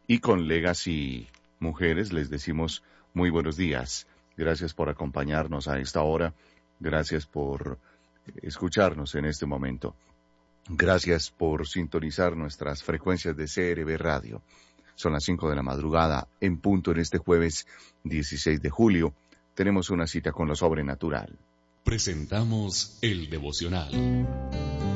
Y con Legacy Mujeres les decimos muy buenos días. Gracias por acompañarnos a esta hora. Gracias por escucharnos en este momento. Gracias por sintonizar nuestras frecuencias de CRB Radio. Son las 5 de la madrugada, en punto en este jueves 16 de julio. Tenemos una cita con lo sobrenatural. Presentamos el devocional.